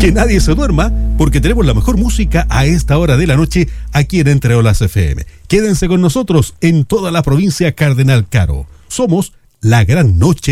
Que nadie se duerma, porque tenemos la mejor música a esta hora de la noche aquí en Entre Olas FM. Quédense con nosotros en toda la provincia Cardenal Caro. Somos la gran noche.